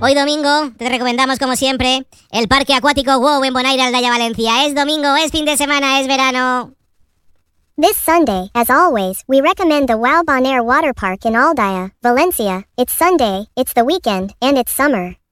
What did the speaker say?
Hoy domingo te recomendamos, como siempre, el Parque Acuático WOW en Bonaire, Aldaya, Valencia. Es domingo, es fin de semana, es verano. This Sunday, as always, we recommend the WOW Bonaire Water Park in Aldaya, Valencia. It's Sunday, it's the weekend, and it's summer.